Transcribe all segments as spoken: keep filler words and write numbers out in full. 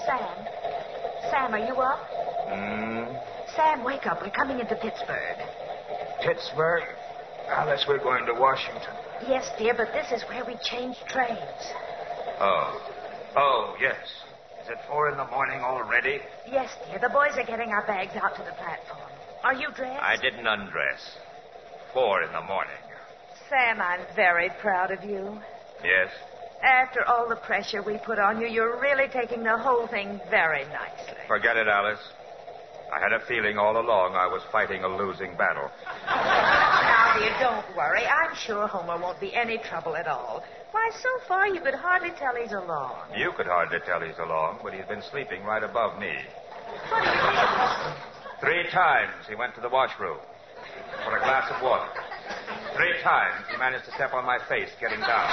Sam. Sam, are you up? Hmm? Sam, wake up. We're coming into Pittsburgh. Pittsburgh? Alice, we're going to Washington. Yes, dear, but this is where we change trains. Oh. Oh, yes. Is it four in the morning already? Yes, dear. The boys are getting our bags out to the platform. Are you dressed? I didn't undress. Four in the morning. Sam, I'm very proud of you. Yes? After all the pressure we put on you, you're really taking the whole thing very nicely. Forget it, Alice. I had a feeling all along I was fighting a losing battle. Now, dear, don't worry. I'm sure Homer won't be any trouble at all. Why, so far you could hardly tell he's along. You could hardly tell he's along, but he's been sleeping right above me. What do you mean? Three times he went to the washroom for a glass of water. Three times he managed to step on my face getting down.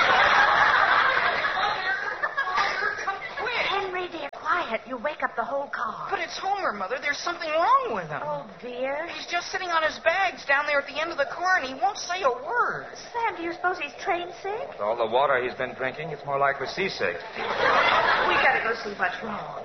Henry, dear, quiet. You wake up the whole car. But it's Homer, Mother. There's something wrong with him. Oh, dear. He's just sitting on his bags down there at the end of the car, and he won't say a word. Sam, do you suppose he's train sick? With all the water he's been drinking, it's more likely seasick. We gotta go see what's wrong.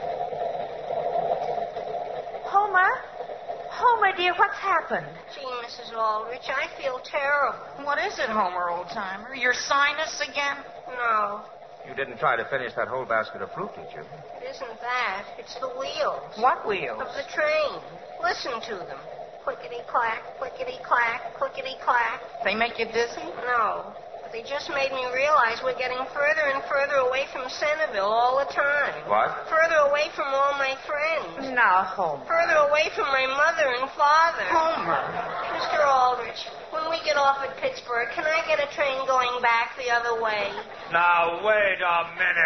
Homer? Homer, dear, what's happened? Gee, Missus Aldrich, I feel terrible. What is it, Homer, old-timer? Your sinus again? No, You didn't try to finish that whole basket of fruit, did you? it isn't that. It's the wheels. What wheels? Of the train. Listen to them. Clickety-clack, clickety-clack, clickety-clack. They make you dizzy? No, but they just made me realize we're getting further and further away from Centerville all the time. What? Further away from all my friends. Now, Homer. Further away from my mother and father. Homer. Mister Aldrich, when we get off at Pittsburgh, can I get a train going back the other way? Now, wait a minute.